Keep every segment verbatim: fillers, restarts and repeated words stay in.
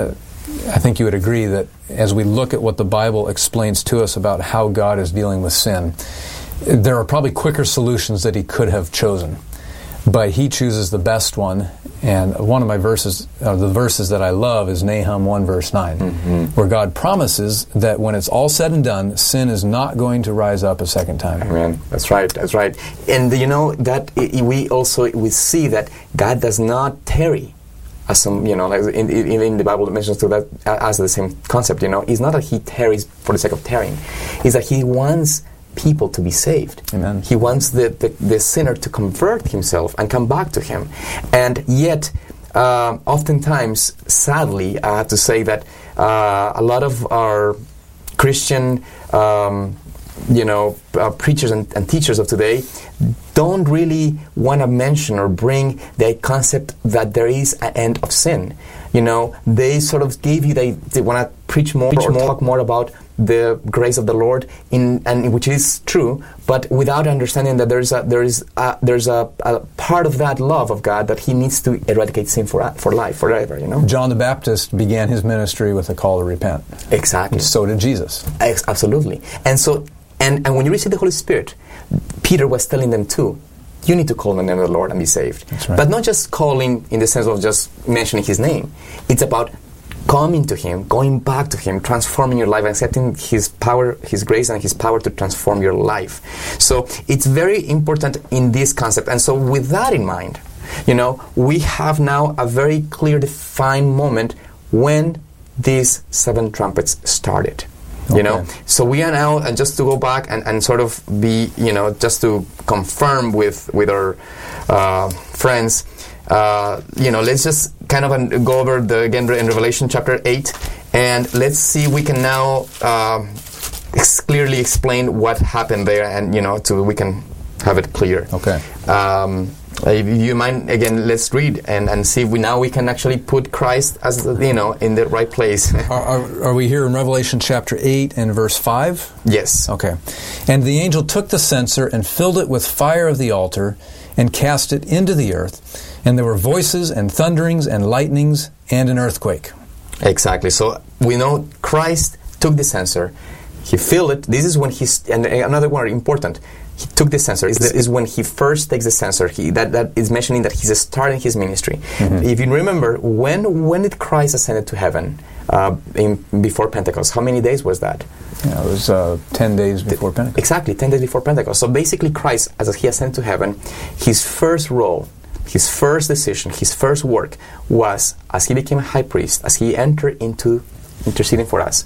uh, I think you would agree that as we look at what the Bible explains to us about how God is dealing with sin, there are probably quicker solutions that he could have chosen. But he chooses the best one. And one of my verses, uh, the verses that I love is Nahum one verse nine, mm-hmm. where God promises that when it's all said and done, sin is not going to rise up a second time. Amen. That's right. That's right. And you know that I- we also we see that God does not tarry, as some you know, like in, in, in the Bible it mentions to that as the same concept. You know, it's not that he tarries for the sake of tarrying; it's that he wants people to be saved. Amen. He wants the, the, the sinner to convert himself and come back to him. And yet, uh, oftentimes, sadly, I have to say that uh, a lot of our Christian, um, you know, uh, preachers and, and teachers of today don't really want to mention or bring the concept that there is an end of sin. You know, they sort of give you, they, they want to preach more preach or more. talk more about the grace of the Lord, in and which is true, but without understanding that there is a there is a, there's a, a part of that love of God that He needs to eradicate sin for for life, forever. You know, John the Baptist began his ministry with a call to repent. Exactly. And so did Jesus. Ex- absolutely. And so, and and when you receive the Holy Spirit, Peter was telling them too, you need to call on the name of the Lord and be saved. That's right. But not just calling in the sense of just mentioning His name. It's about coming to Him, going back to Him, transforming your life, accepting His power, His grace and His power to transform your life. So it's very important in this concept. And so with that in mind, you know, we have now a very clear, defined moment when these seven trumpets started. You Okay. know, so we are now, and just to go back and, and sort of be, you know, just to confirm with, with our uh, friends, Uh, you know, let's just kind of um, go over the again in Revelation chapter eight, and let's see we can now uh, ex- clearly explain what happened there, and you know, to we can have it clear. Okay. Um, if you mind, again, let's read and, and see if we now we can actually put Christ as you know in the right place. are, are, are we here in Revelation chapter eight and verse five? Yes. Okay. And the angel took the censer and filled it with fire of the altar and cast it into the earth. And there were voices and thunderings and lightnings and an earthquake. Exactly. So we know Christ took the censer. He filled it. This is when he's, and another one important, he took the censer. This is when he first takes the censer. He, that, that is mentioning that he's starting his ministry. Mm-hmm. If you remember, when when did Christ ascended to heaven uh, in, before Pentecost? How many days was that? Yeah, it was uh, ten days before Pentecost. Exactly, ten days before Pentecost. So basically Christ, as he ascended to heaven, his first role, his first decision, his first work was, as he became a high priest, as he entered into interceding for us,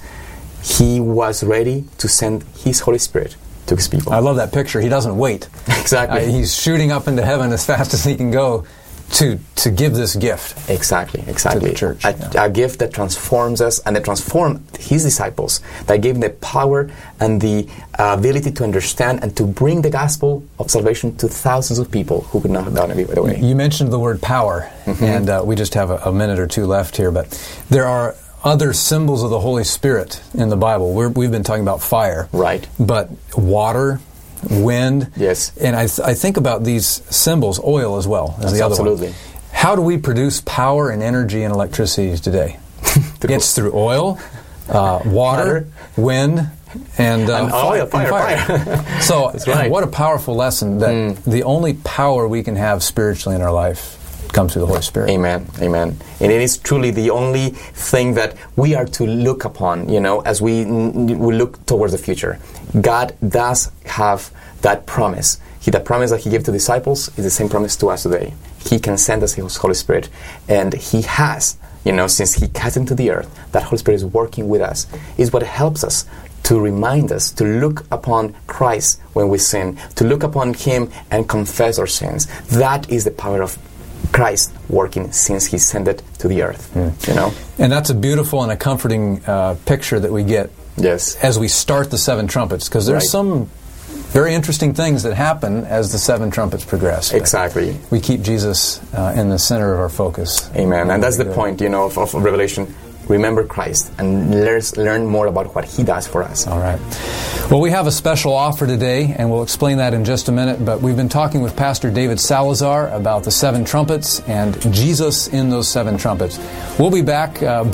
he was ready to send his Holy Spirit to his people. I love that picture. He doesn't wait. Exactly. Uh, he's shooting up into heaven as fast as he can go to to give this gift. Exactly, exactly. To the church. A, yeah. a gift that transforms us and that transformed his disciples, that gave them the power and the uh, ability to understand and to bring the gospel of salvation to thousands of people who could not have done it any other way. You mentioned the word power, mm-hmm. and uh, we just have a, a minute or two left here, but there are other symbols of the Holy Spirit in the Bible. We're, we've been talking about fire. Right. But water, wind. Yes. And I, th- I think about these symbols, oil as well as That's the other absolutely. one. How do we produce power and energy and electricity today? It's through oil, uh, water, wind, and, uh, and oil, fire, fire. fire. So That's right. What a powerful lesson that mm. the only power we can have spiritually in our life comes through the Holy Spirit. Amen, amen. And it is truly the only thing that we are to look upon, you know, as we, we look towards the future. God does have that promise. He, that promise that He gave to disciples is the same promise to us today. He can send us His Holy Spirit, and He has, you know, since He cast into the earth, that Holy Spirit is working with us. Is what helps us to remind us to look upon Christ when we sin, to look upon Him and confess our sins. That is the power of Christ working since He sent it to the earth. Mm. You know, and that's a beautiful and a comforting uh, picture that we get. Yes, as we start the seven trumpets, because there's right. some very interesting things that happen as the seven trumpets progress. Exactly. We keep Jesus uh, in the center of our focus. Amen. And that's the point, you know, of, of Revelation. Remember Christ and learn, learn more about what He does for us. All right. Well, we have a special offer today, and we'll explain that in just a minute. But we've been talking with Pastor David Salazar about the seven trumpets and Jesus in those seven trumpets. We'll be back. Uh,